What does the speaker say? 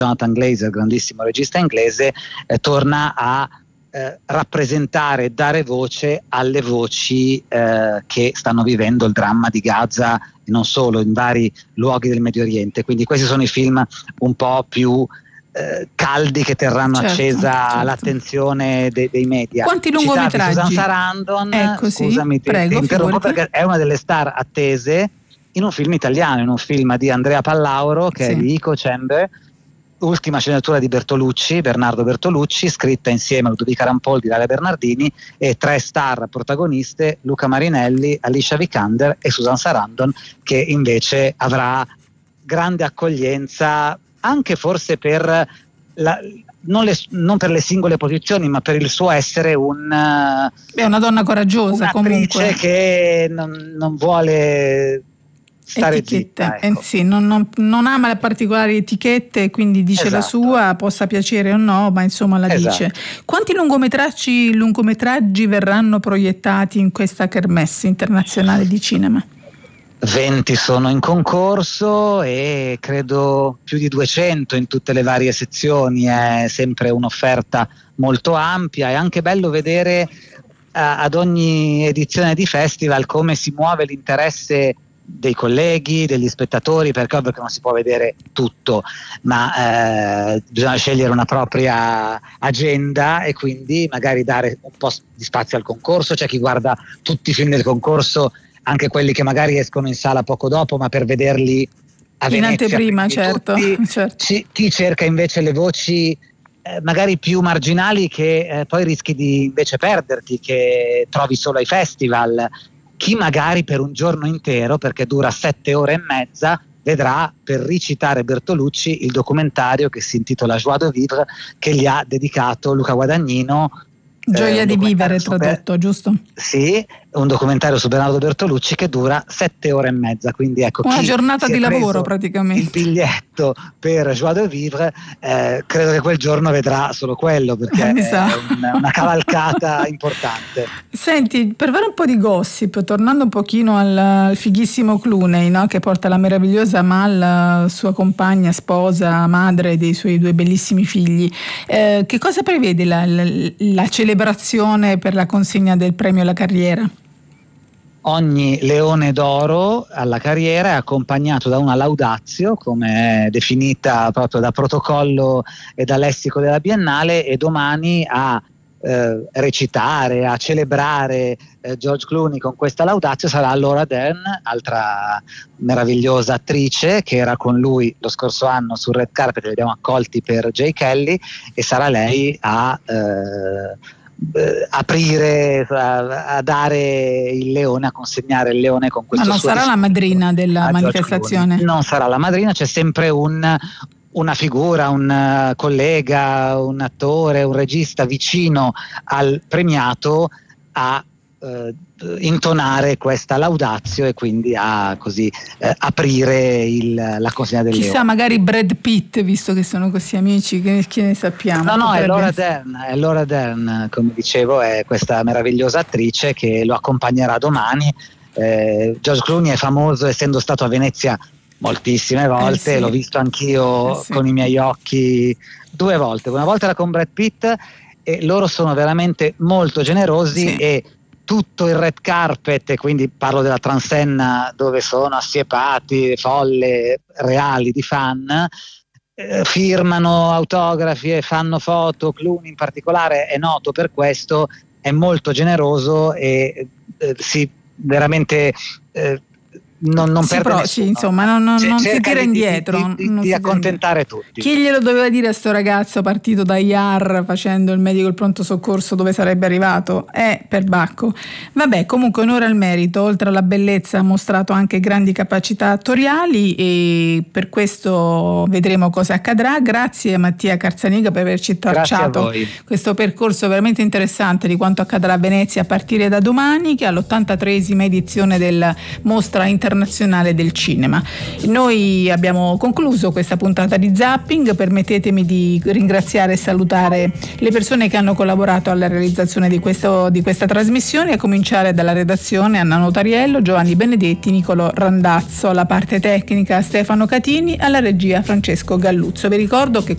Jonathan Glazer, grandissimo regista inglese, torna a rappresentare e dare voce alle voci che stanno vivendo il dramma di Gaza e non solo, in vari luoghi del Medio Oriente. Quindi questi sono i film un po' più caldi che terranno accesa l'attenzione dei media. Quanti lungometraggi? Susan Sarandon, scusami, prego, ti interrompo perché è una delle star attese in un film italiano, in un film di Andrea Pallauro che è di Echo Chamber, ultima sceneggiatura di Bernardo Bertolucci, scritta insieme a Ludovica Rampoldi, Dalia Bernardini, e 3 star protagoniste, Luca Marinelli, Alicia Vikander e Susan Sarandon, che invece avrà grande accoglienza anche forse per non per le singole posizioni, ma per il suo essere una donna coraggiosa, comunque, che non vuole stare etichetta, zitta, ecco. Sì, non ama le particolari etichette, quindi dice la sua, possa piacere o no, ma insomma la dice. Quanti lungometraggi verranno proiettati in questa kermesse internazionale di cinema? 20 sono in concorso e credo più di 200 in tutte le varie sezioni. È sempre un'offerta molto ampia. È anche bello vedere ad ogni edizione di festival come si muove l'interesse dei colleghi, degli spettatori, perché ovvio che non si può vedere tutto, ma bisogna scegliere una propria agenda e quindi magari dare un po' di spazio al concorso. C'è chi guarda tutti i film del concorso, anche quelli che magari escono in sala poco dopo, ma per vederli a Venezia, in anteprima, certo. Chi cerca invece le voci magari più marginali che poi rischi di invece perderti, che trovi solo ai festival. Chi magari per un giorno intero, perché dura 7 ore e mezza, vedrà, per ricitare Bertolucci, il documentario che si intitola Joie de vivre, che gli ha dedicato Luca Guadagnino. Gioia di vivere, tradotto, giusto? Sì, un documentario su Bernardo Bertolucci che dura 7 ore e mezza, quindi ecco, una giornata di lavoro praticamente. Il biglietto per Joie de vivre, credo che quel giorno vedrà solo quello, perché è una cavalcata importante. Senti, per fare un po' di gossip, tornando un pochino al fighissimo Clooney, no? Che porta la meravigliosa Mal, sua compagna, sposa, madre dei suoi 2 bellissimi figli, che cosa prevede la celebrazione per la consegna del premio alla carriera? Ogni leone d'oro alla carriera è accompagnato da una laudatio, come è definita proprio da protocollo e da lessico della Biennale, e domani a recitare, a celebrare George Clooney con questa laudatio sarà Laura Dern, altra meravigliosa attrice che era con lui lo scorso anno sul red carpet, li abbiamo accolti per Jay Kelly, e sarà lei a aprire, a dare il leone, a consegnare il leone con questo. Ma non sarà la madrina della manifestazione? Non sarà la madrina, c'è sempre una figura, un collega, un attore, un regista vicino al premiato a intonare questa laudatio e quindi a così aprire la consegna del leone. Chissà, magari Brad Pitt, visto che sono così amici, che ne sappiamo? No, è Laura Dern, come dicevo, è questa meravigliosa attrice che lo accompagnerà domani. George Clooney è famoso essendo stato a Venezia moltissime volte, l'ho visto anch'io con i miei occhi 2 volte. Una volta era con Brad Pitt, e loro sono veramente molto generosi, e tutto il red carpet, e quindi parlo della transenna dove sono assiepati folle reali di fan, firmano autografi e fanno foto. Clooney in particolare è noto per questo, è molto generoso e veramente non perde nessuno. Insomma, non si tira indietro di accontentare tutti. Chi glielo doveva dire a sto ragazzo partito da IAR facendo il medico il pronto soccorso dove sarebbe arrivato? Per Bacco. Vabbè, comunque onore al merito, oltre alla bellezza ha mostrato anche grandi capacità attoriali, e per questo vedremo cosa accadrà. Grazie a Mattia Carzaniga per averci tracciato questo percorso veramente interessante di quanto accadrà a Venezia a partire da domani, che è all'83esima edizione della Mostra Internazionale del Cinema. Noi abbiamo concluso questa puntata di Zapping. Permettetemi di ringraziare e salutare le persone che hanno collaborato alla realizzazione di questa trasmissione, a cominciare dalla redazione Anna Notariello, Giovanni Benedetti, Nicolò Randazzo, alla parte tecnica Stefano Catini, alla regia Francesco Galluzzo. Vi ricordo che